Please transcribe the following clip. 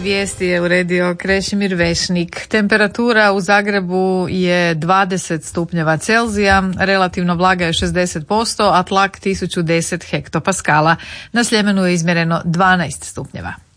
Vijesti je uredio Krešimir Vešnik. Temperatura u Zagrebu je 20 stupnjeva Celzija, relativno vlaga je 60%, a tlak 1010 hektopaskala. Na Sljemenu je izmjereno 12 stupnjeva.